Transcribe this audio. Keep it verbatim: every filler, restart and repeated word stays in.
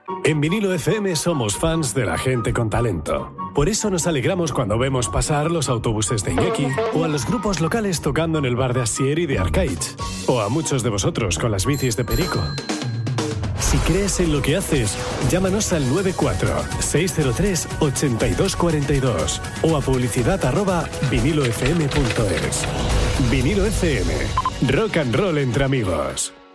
En Vinilo F M somos fans de la gente con talento. Por eso nos alegramos cuando vemos pasar los autobuses de Iñaki o a los grupos locales tocando en el bar de Asier y de Arcaich, o a muchos de vosotros con las bicis de Perico. Si crees en lo que haces, llámanos al nueve cuatro seis cero tres ocho dos cuatro dos o a publicidad arroba vinilo f m punto es. Vinilo F M. Rock and roll entre amigos.